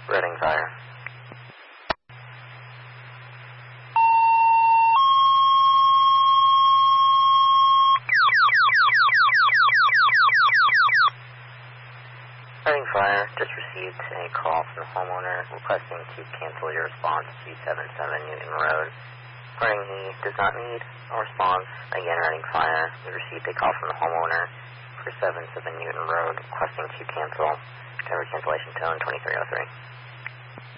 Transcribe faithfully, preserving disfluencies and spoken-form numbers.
Reading Fire. Reading Fire, just received a call from the homeowner requesting to cancel your response to seventy-seven Newton Road. Reading, he does not need a response. Again, Reading Fire, we received a call from the homeowner for seventy-seven Newton Road requesting to cancel. Cover cancellation tone twenty-three oh three.